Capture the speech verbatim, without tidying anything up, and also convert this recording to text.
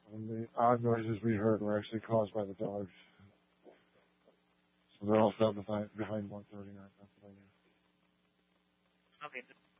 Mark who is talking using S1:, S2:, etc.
S1: And the odd noises we heard were actually caused by the dogs. So they're all set behind, behind one thirty-nine Pennsylvania.
S2: Okay.